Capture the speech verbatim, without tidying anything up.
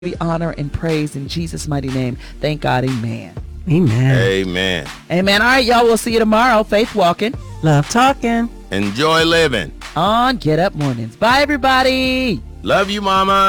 honor, and praise in Jesus' mighty name. Thank God. Amen. Amen. Amen. Amen. All right, y'all. We'll see you tomorrow. Faith walking Love talking. Enjoy living. on Get Up Mornings. Bye, everybody. Love you, mama.